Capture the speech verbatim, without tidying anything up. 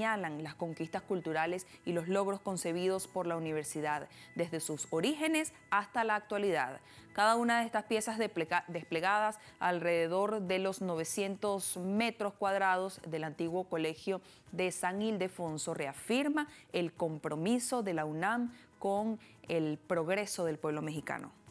señalan las conquistas culturales y los logros concebidos por la universidad, desde sus orígenes hasta la actualidad. Cada una de estas piezas desplegadas alrededor de los novecientos metros cuadrados del antiguo colegio de San Ildefonso reafirma el compromiso de la UNAM con el progreso del pueblo mexicano.